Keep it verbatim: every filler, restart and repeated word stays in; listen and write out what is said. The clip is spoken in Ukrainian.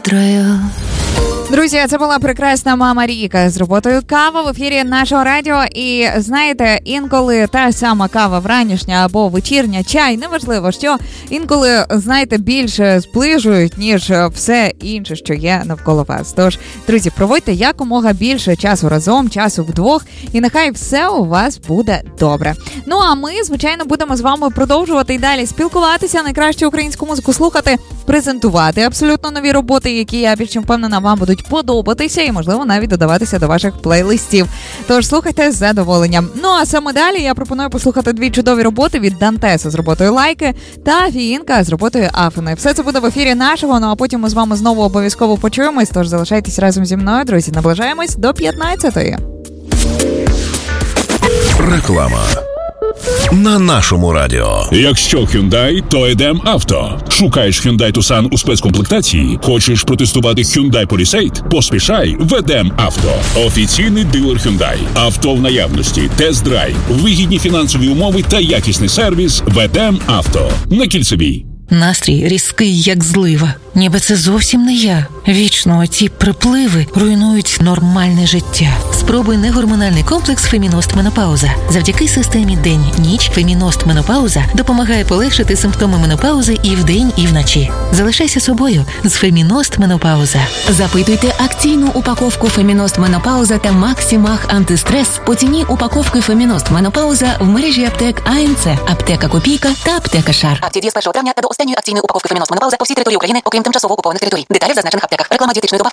мудрою. Друзі, це була прекрасна мама Ріка з роботою «Кава» в ефірі нашого радіо. І знаєте, інколи та сама кава вранішня або вечірня, чай, неважливо що, інколи, знаєте, більше зближують, ніж все інше, що є навколо вас. Тож, друзі, проводьте якомога більше часу разом, часу вдвох, і нехай все у вас буде добре. Ну, а ми, звичайно, будемо з вами продовжувати і далі спілкуватися, найкращу українську музику слухати, презентувати абсолютно нові роботи, які, я більш чим впевнена, вам будуть подобатися і, можливо, навіть додаватися до ваших плейлистів. Тож слухайте з задоволенням. Ну, а саме далі я пропоную послухати дві чудові роботи від Дантеса з роботою «Лайки» та Фіїнка з роботою «Афини». Все це буде в ефірі нашого, ну а потім ми з вами знову обов'язково почуємось, тож залишайтесь разом зі мною, друзі. Наближаємось до п'ятнадцятої. Реклама на нашому радіо. Якщо Hyundai, то Едем Авто. Шукаєш Hyundai Tucson у спецкомплектації? Хочеш протестувати Hyundai Palisade? Поспішай в Едем Авто. Офіційний дилер Hyundai. Авто в наявності, тест-драйв, вигідні фінансові умови та якісний сервіс в Едем Авто. На Кільцевій. Настрій різкий, як злива. Ніби це зовсім не я. Вічно ті припливи руйнують нормальне життя. Спробуй негормональний комплекс «Феміност Менопауза». Завдяки системі день-ніч «Феміност Менопауза» допомагає полегшити симптоми менопаузи і вдень, і вночі. Залишайся собою з «Феміност Менопауза». Запитуйте акційну упаковку «Феміност Менопауза» та «Максимах антистрес» по ціні упаковки «Феміност Менопауза» в мережі аптек АМЦ, аптека Копійка та аптека Шар. Акція діє з першого травня та до останньої акційної упаковки «Феміност Менопауза» по всій території України, окрім тимчасово окупованих територій. Деталі в зазначених аптеках. Реклама дієтичної добавки